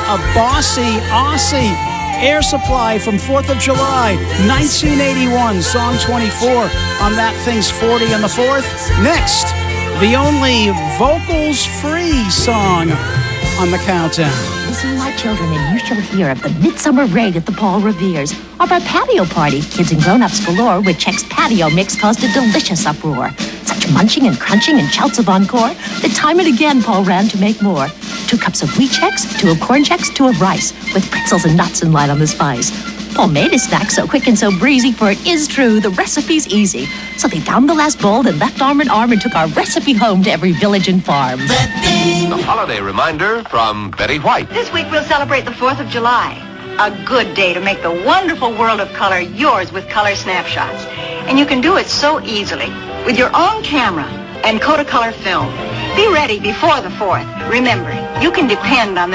a bossy Aussie Air Supply from 4th of July, 1981, song 24 on That Thing's 40 on the 4th. Next, the only vocals-free song on the countdown. Listen, my children, and you shall hear of the Midsummer Raid at the Paul Revere's, of our patio party, kids and grown-ups galore, with Check's patio mix caused a delicious uproar. Such munching and crunching and shouts of encore that time and again Paul ran to make more. 2 cups of wheat Chex, 2 of corn Chex, 2 of rice, with pretzels and nuts and light on the spice. Paul made his snack so quick and so breezy, for it is true, the recipe's easy. So they downed the last bowl and left arm in arm and took our recipe home to every village and farm. The holiday reminder from Betty White. This week we'll celebrate the 4th of July. A good day to make the wonderful world of color yours with color snapshots. And you can do it so easily with your own camera and Kodacolor film. Be ready before the 4th. Remember, you can depend on the